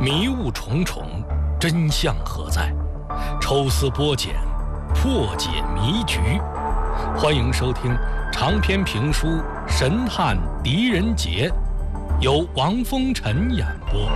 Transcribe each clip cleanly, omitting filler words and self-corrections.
迷雾重重，真相何在？抽丝剥茧，破解迷局。欢迎收听长篇评书《神探狄仁杰》，由王风尘演播。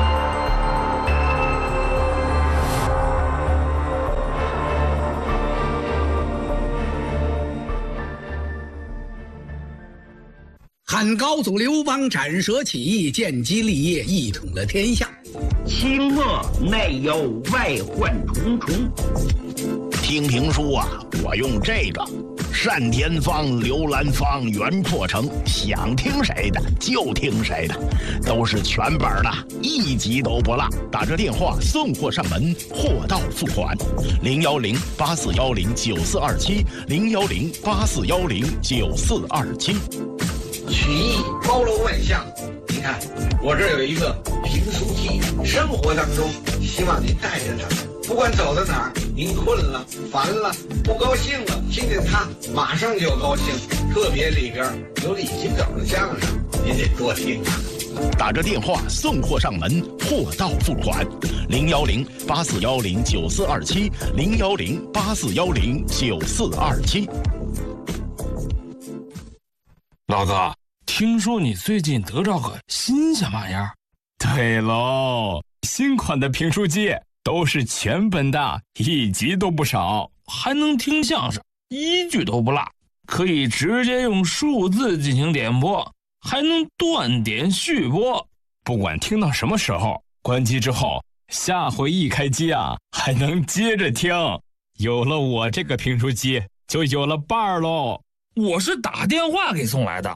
汉高祖刘邦斩蛇起义，建基立业，一统了天下。 清末内忧外患重重。 听评书啊，我用这个单田芳、刘兰芳、袁阔成，想听谁的就听谁的，都是全本的，一集都不落。打着电话送货上门，货到付款。010-8410-9427，010-8410-9427。 曲艺包罗万象，你看我这有一个评书记，生活当中希望您带着他，不管走到哪儿，您困了、烦了、不高兴了，听见他马上就高兴。特别里边有李金斗的相声，您得多听啊。 打着电话送货上门，货到付款。010-8410-9427，010-8410-9427。 老子听说你最近得着个新鲜玩意儿？ 对喽，新款的评书机都是全本的，一集都不少， 还能听相声，一句都不落，可以直接用数字进行点播，还能断点续播。 不管听到什么时候，关机之后，下回一开机啊，还能接着听。有了我这个评书机，就有了伴儿喽。 我是打电话给送来的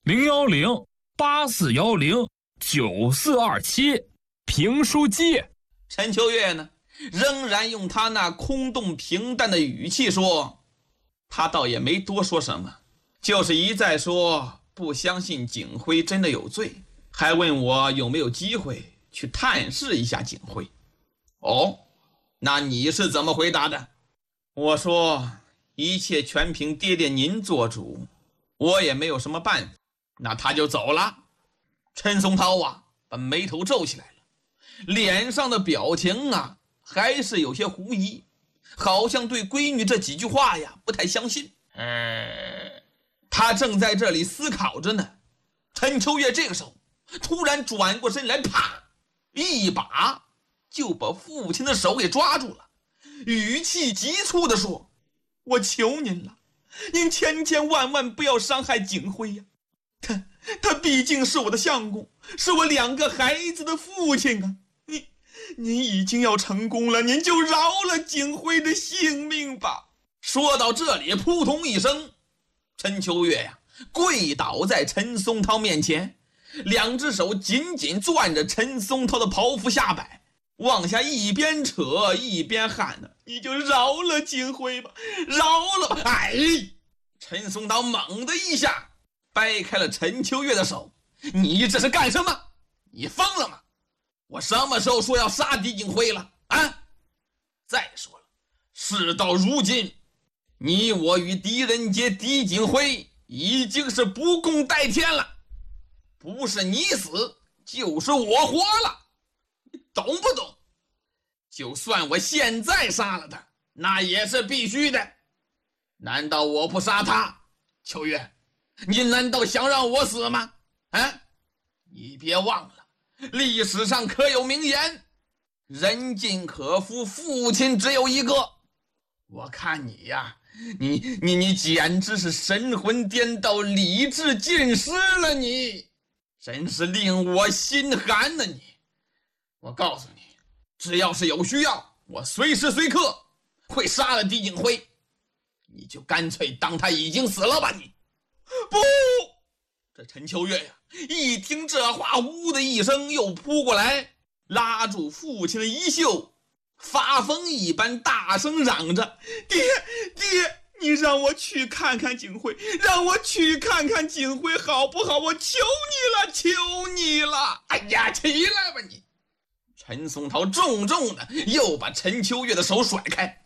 ，010-8410-9427 评书机。 陈秋月呢，仍然用他那空洞平淡的语气说，他倒也没多说什么，就是一再说不相信景辉真的有罪，还问我有没有机会去探视一下景辉。哦，那你是怎么回答的？我说一切全凭爹爹您做主，我也没有什么办法。那他就走了。陈松涛啊，把眉头皱起来了，脸上的表情啊，还是有些狐疑，好像对闺女这几句话呀不太相信。他正在这里思考着呢，陈秋月这个时候突然转过身来，啪，一把就把父亲的手给抓住了，语气急促地说，我求您了，您千千万万不要伤害景辉呀！他毕竟是我的相公，是我2个孩子的父亲啊！您已经要成功了，您就饶了景辉的性命吧！说到这里，扑通一声，陈秋月呀，跪倒在陈松涛面前，2只手紧紧攥着陈松涛的袍服下摆，往下一边扯一边喊呢，你就饶了景辉吧，饶了吧！哎，陈松涛猛的一下掰开了陈秋月的手，你这是干什么？你疯了吗？我什么时候说要杀狄景辉了啊？再说了，事到如今，你我与狄仁杰、狄景辉已经是不共戴天了，不是你死就是我活了，你懂不懂？就算我现在杀了他，那也是必须的。难道我不杀他？秋月，你难道想让我死吗？啊，你别忘了，历史上可有名言，人尽可夫，父亲只有一个。我看你呀，你简直是神魂颠倒，理智尽失了，你真是令我心寒呢！我告诉你，只要是有需要，我随时随刻会杀了狄景辉，你就干脆当他已经死了吧！你不，这陈秋月呀，一听这话，呜的一声又扑过来，拉住父亲的衣袖，发疯一般大声嚷着，爹，你让我去看看景辉，让我去看看景辉好不好？我求你了，求你了！哎呀，起来吧你！陈松涛重重的又把陈秋月的手甩开，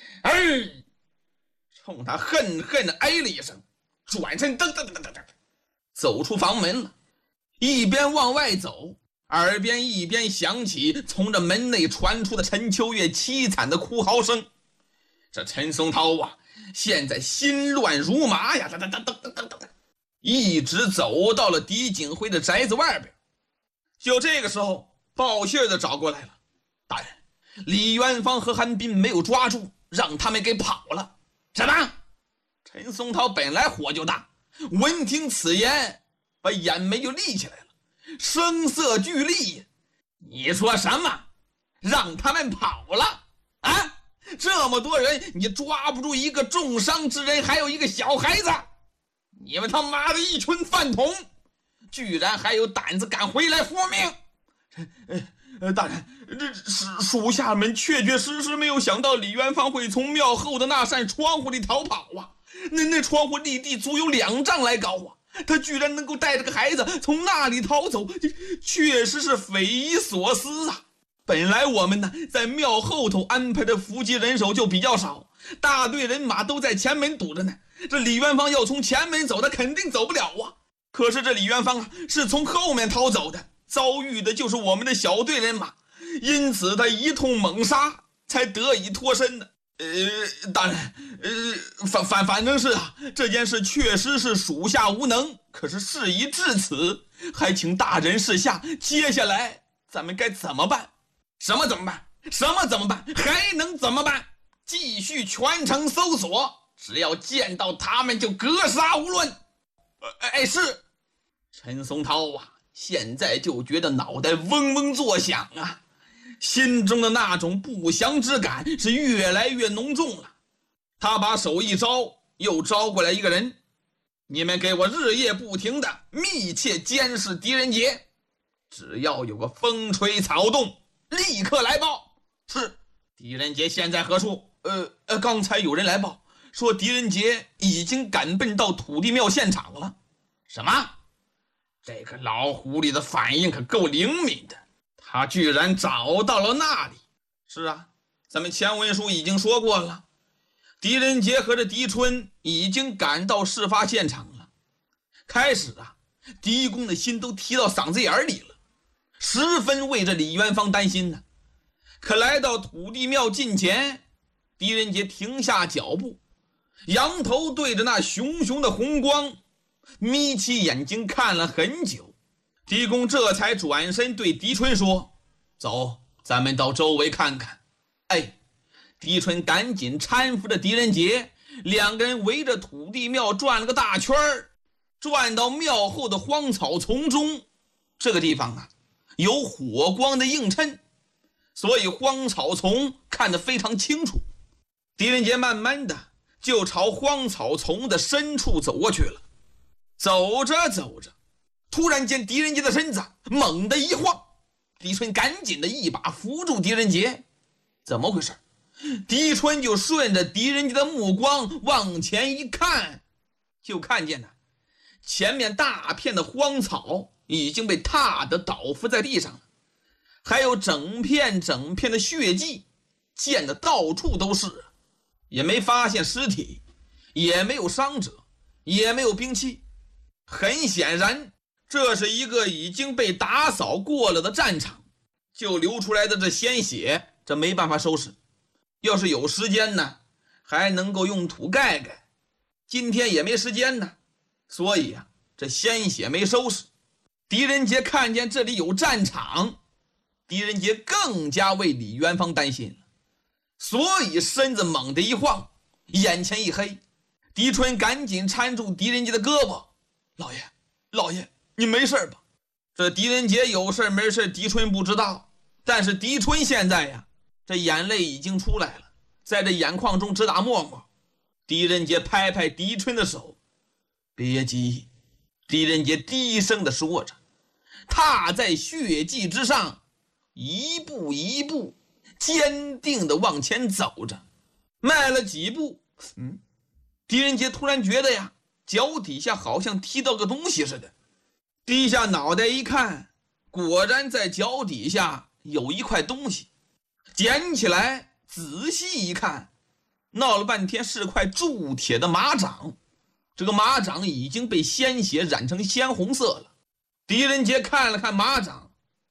冲他恨恨的哎了一声，转身噔走出房门了，一边往外走， 耳边一边响起从这门内传出的陈秋月凄惨的哭嚎声。这陈松涛啊，现在心乱如麻呀，一直走到了狄景辉的宅子外边。就这个时候，报信的找过来了，大人，李元芳和韩斌没有抓住，让他们给跑了。什么？陈松涛本来火就大，闻听此言，把眼眉就立起来了，声色俱厉。你说什么？让他们跑了啊？这么多人，你抓不住一个重伤之人，还有一个小孩子，你们他妈的一群饭桶，居然还有胆子敢回来复命！大人，这属下们确确实实没有想到李元芳会从庙后的那扇窗户里逃跑啊！那窗户离地足有2丈来高啊！他居然能够带着个孩子从那里逃走，确实是匪夷所思啊！本来我们呢在庙后头安排的伏击人手就比较少，大队人马都在前门堵着呢。这李元芳要从前门走，他肯定走不了啊。可是这李元芳啊是从后面逃走的，遭遇的就是我们的小队人马，因此他一通猛杀，才得以脱身呢。大人，反正是啊，这件事确实是属下无能，可是事已至此，还请大人示下，接下来咱们该怎么办？什么怎么办？什么怎么办？还能怎么办？继续全城搜索，只要见到他们就格杀无论。是。陈松涛啊，现在就觉得脑袋嗡嗡作响啊，心中的那种不祥之感是越来越浓重了。他把手一招，又招过来一个人，你们给我日夜不停的密切监视狄仁杰，只要有个风吹草动，立刻来报。是。狄仁杰现在何处？刚才有人来报说狄仁杰已经赶奔到土地庙现场了。什么？这个老狐狸的反应可够灵敏的，他居然找到了那里。是啊，咱们前文书已经说过了，狄仁杰和这狄春已经赶到事发现场了。开始啊，狄公的心都提到嗓子眼里了，十分为这李元芳担心呢。可来到土地庙近前，狄仁杰停下脚步，仰头对着那熊熊的红光，眯起眼睛看了很久。狄公这才转身对狄春说：走，咱们到周围看看。狄春赶紧搀扶着狄仁杰，两个人围着土地庙转了个大圈儿，转到庙后的荒草丛中。这个地方啊，有火光的映衬，所以荒草丛看得非常清楚。狄仁杰慢慢的就朝荒草丛的深处走过去了。走着走着，突然间狄仁杰的身子猛地一晃，狄春赶紧的一把扶住狄仁杰。怎么回事？狄春就顺着狄仁杰的目光往前一看，就看见前面大片的荒草已经被踏得倒伏在地上了，还有整片的血迹溅得到处都是，也没发现尸体，也没有伤者，也没有兵器。很显然，这是一个已经被打扫过了的战场，就流出来的这鲜血，这没办法收拾。要是有时间呢，还能够用土盖盖，今天也没时间呢，所以啊，这鲜血没收拾。狄仁杰看见这里有战场，狄仁杰更加为李元芳担心了，所以身子猛地一晃，眼前一黑。狄春赶紧搀住狄仁杰的胳膊：老爷，你没事吧？这狄仁杰有事没事，狄春不知道，但是狄春现在呀，这眼泪已经出来了，在这眼眶中直打沫沫。狄仁杰拍拍狄春的手：别急。狄仁杰低声地说着，踏在血迹之上，一步一步坚定地往前走着。迈了几步，狄仁杰突然觉得呀，脚底下好像踢到个东西似的，低下脑袋一看，果然在脚底下有一块东西，捡起来仔细一看，闹了半天是块铸铁的马掌，这个马掌已经被鲜血染成鲜红色了。狄仁杰看了看马掌，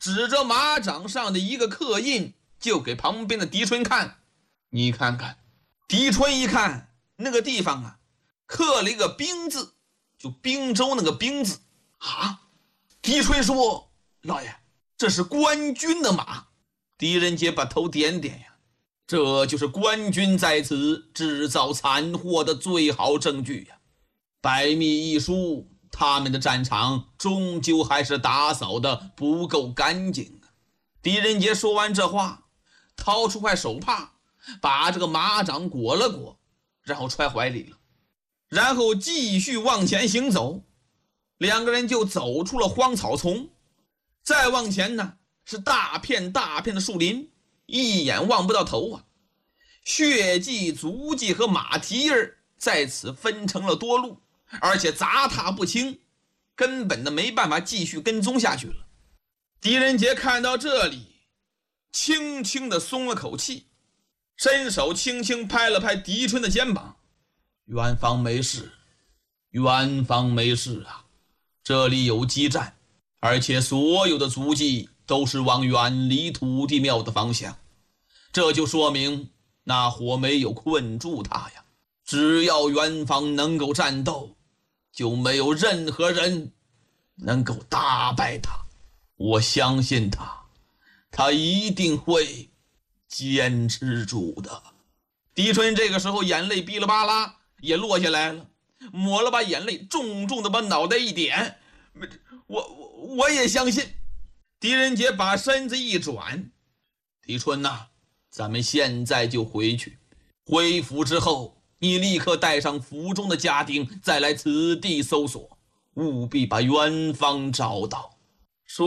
指着马掌上的一个刻印，就给旁边的狄春看。你看看，狄春一看那个地方啊，刻了一个兵字，就滨州那个兵字啊。狄春说：“老爷，这是官军的马。”狄仁杰把头点点呀，这就是官军在此制造惨祸的最好证据呀。百密一疏，他们的战场终究还是打扫的不够干净啊。狄仁杰说完这话，掏出块手帕，把这个马掌裹了裹，然后揣怀里了，然后继续往前行走。两个人就走出了荒草丛，再往前呢是大片大片的树林，一眼望不到头啊。血迹、足迹和马蹄儿在此分成了多路，而且杂沓不清，根本的没办法继续跟踪下去了。狄仁杰看到这里，轻轻地松了口气，伸手轻轻拍了拍狄春的肩膀：“远方没事，远方没事啊，这里有激战，而且所有的足迹都是往远离土地庙的方向，这就说明那火没有困住他呀。只要元芳能够战斗，就没有任何人能够打败他。我相信他一定会坚持住的。”狄春这个时候眼泪哔哩吧啦也落下来了，抹了把眼泪，重重的把脑袋一点：“我也相信。”狄仁杰把身子一转：“狄春呐，咱们现在就回去，回府之后你立刻带上府中的家丁，再来此地搜索，务必把元芳找到。